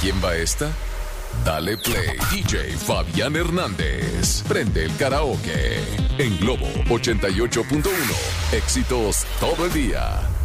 quién va esta? Dale Play, DJ Fabián Hernández. Prende el karaoke en Globo 88.1. Éxitos todo el día.